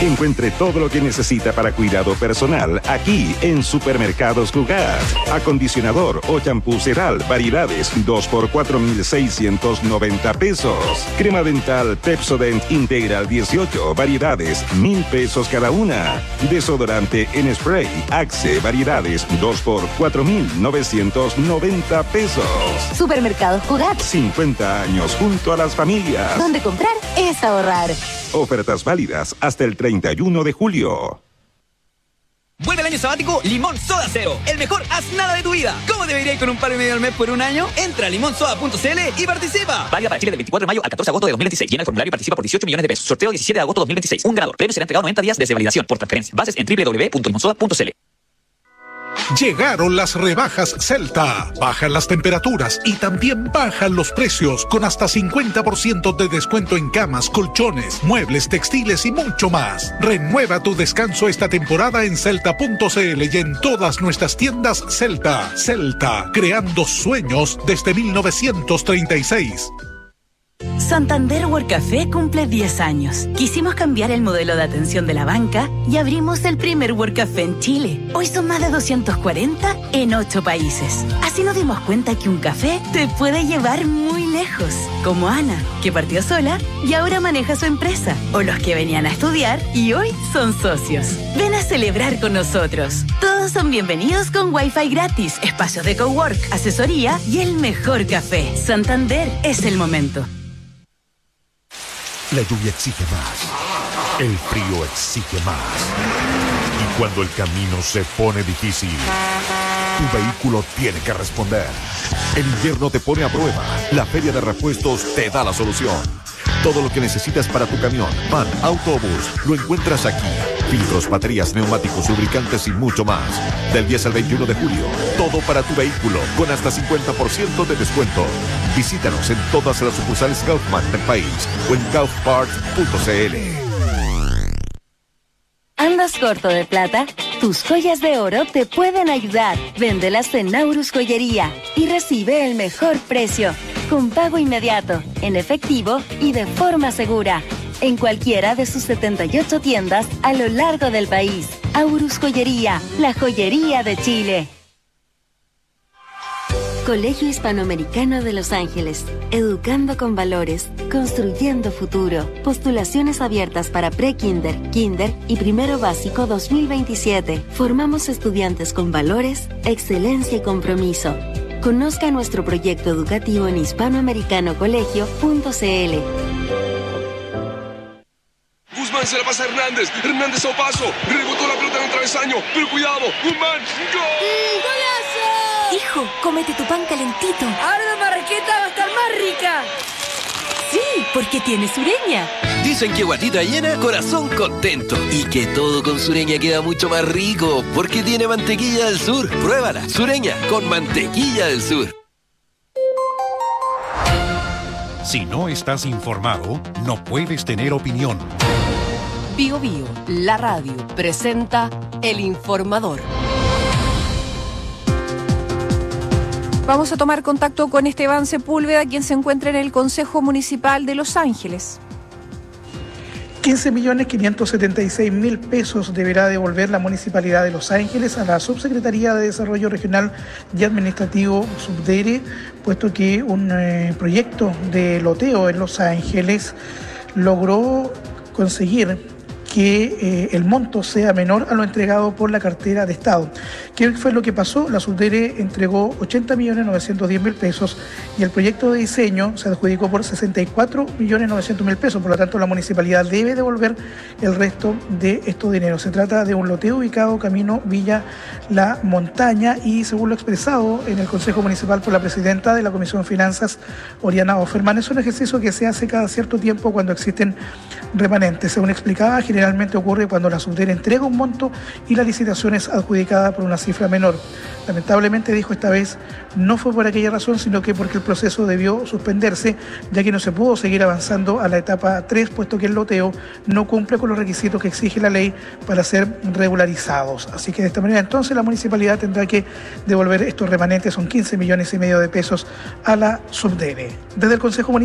Encuentre todo lo que necesita para cuidado personal aquí en Supermercados Cugat. Acondicionador o champú Ceral, variedades 2 por 4,690 pesos. Crema dental Pepsodent Integral 18, variedades 1,000 pesos cada una. Desodorante en spray Axe, variedades 2 por 4,990 pesos. Supermercados Cugat. 50 años junto a las familias. Donde comprar es ahorrar. Ofertas válidas hasta el 31 de julio. Vuelve el año sabático Limón Soda Cero, el mejor haz nada de tu vida. ¿Cómo debería ir con un par y medio al mes por un año? Entra a limonsoda.cl y participa. Válida para Chile del 24 de mayo al 14 de agosto de 2026. Llena el formulario y participa por 18 millones de pesos. Sorteo 17 de agosto de 2026. Un ganador. Premio será entregado 90 días desde validación por transferencia. Bases en www.limonsoda.cl. Llegaron las rebajas Celta. Bajan las temperaturas y también bajan los precios con hasta 50% de descuento en camas, colchones, muebles, textiles y mucho más. Renueva tu descanso esta temporada en celta.cl y en todas nuestras tiendas Celta. Celta, creando sueños desde 1936. Santander Workcafé cumple 10 años. Quisimos cambiar el modelo de atención de la banca y abrimos el primer Workcafé en Chile. Hoy son más de 240 en 8 países. Así nos dimos cuenta que un café te puede llevar muy lejos. Como Ana, que partió sola y ahora maneja su empresa. O los que venían a estudiar y hoy son socios. Ven a celebrar con nosotros. Todos son bienvenidos con Wi-Fi gratis, espacios de cowork, asesoría y el mejor café. Santander es el momento. La lluvia exige más. El frío exige más. Y cuando el camino se pone difícil, tu vehículo tiene que responder. El invierno te pone a prueba. La Feria de Repuestos te da la solución. Todo lo que necesitas para tu camión, van, autobús, lo encuentras aquí. Filtros, baterías, neumáticos, lubricantes y mucho más. Del 10 al 21 de julio, todo para tu vehículo, con hasta 50% de descuento. Visítanos en todas las sucursales Kaufman del país o en kaufparts.cl. ¿Andas corto de plata? Tus joyas de oro te pueden ayudar. Véndelas en Naurus Joyería y recibe el mejor precio, con pago inmediato, en efectivo y de forma segura. En cualquiera de sus 78 tiendas a lo largo del país. Aurus Joyería, la joyería de Chile. Colegio Hispanoamericano de Los Ángeles. Educando con valores, construyendo futuro. Postulaciones abiertas para pre-kinder, kinder y primero básico 2027. Formamos estudiantes con valores, excelencia y compromiso. Conozca nuestro proyecto educativo en hispanoamericanocolegio.cl. Guzmán se la pasa a Hernández. Hernández a Opaso. Rebotó la pelota en el travesaño. Pero cuidado. Guzmán. ¡Gol! ¡Golazo! Hijo, cómete tu pan calentito. Ahora la marraqueta va a estar más rica. Sí, porque tiene Sureña. Dicen que guatita llena, corazón contento. Y que todo con Sureña queda mucho más rico, porque tiene mantequilla del sur. Pruébala, Sureña, con mantequilla del sur. Si no estás informado, no puedes tener opinión. Bio Bio, la radio, presenta El Informador. Vamos a tomar contacto con Esteban Sepúlveda, quien se encuentra en el Consejo Municipal de Los Ángeles. 15.576.000 pesos deberá devolver la Municipalidad de Los Ángeles a la Subsecretaría de Desarrollo Regional y Administrativo Subdere, puesto que un proyecto de loteo en Los Ángeles logró conseguir que el monto sea menor a lo entregado por la cartera de Estado. ¿Qué fue lo que pasó? La Subdere entregó 80.910.000 pesos y el proyecto de diseño se adjudicó por 64.900.000 pesos. Por lo tanto, la municipalidad debe devolver el resto de estos dineros. Se trata de un loteo ubicado camino Villa La Montaña y, según lo expresado en el Consejo Municipal por la presidenta de la Comisión de Finanzas, Oriana Offerman, es un ejercicio que se hace cada cierto tiempo cuando existen remanentes. Según explicaba, generalmente ocurre cuando la Subdere entrega un monto y la licitación es adjudicada por una cifra menor. Lamentablemente, dijo, esta vez no fue por aquella razón, sino que porque el proceso debió suspenderse, ya que no se pudo seguir avanzando a la etapa 3, puesto que el loteo no cumple con los requisitos que exige la ley para ser regularizados. Así que de esta manera, entonces, la municipalidad tendrá que devolver estos remanentes, son 15,5 millones de pesos, a la Subdere. Desde el Consejo Municipal